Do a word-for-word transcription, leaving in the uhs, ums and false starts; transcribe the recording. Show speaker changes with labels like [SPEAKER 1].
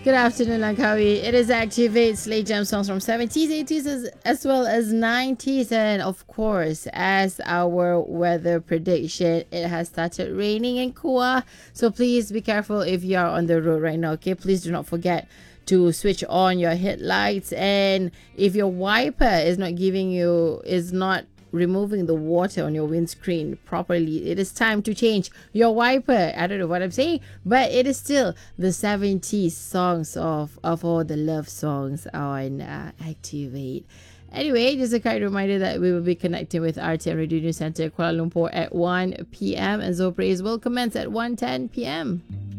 [SPEAKER 1] Good afternoon, Langkawi. It is Activate Slate Jam songs from seventies, eighties, as, as well as nineties. And of course, as our weather prediction, it has started raining in Kua. So please be careful if you are on the road right now, okay? Please do not forget to switch on your headlights. And if your wiper is not giving you, is not removing the water on your windscreen properly, it is time to change your wiper. I don't know what I'm saying, but it is still the seventies songs of of all the love songs on uh, Activate. Anyway, just a kind reminder that we will be connecting with R T M Radio News Center Kuala Lumpur at one p.m. and Zo Praise will commence at one ten p.m.